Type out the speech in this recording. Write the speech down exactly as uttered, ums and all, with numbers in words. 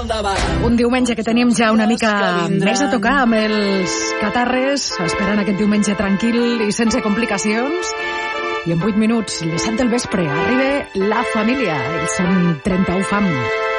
al davant. Un diumenge que tenim ja una mica més a tocar amb els catarres, esperant aquest diumenge tranquil i sense complicacions. I en vuit minuts, les set del vespre, arriba La Família. Ells són trenta-u Fam.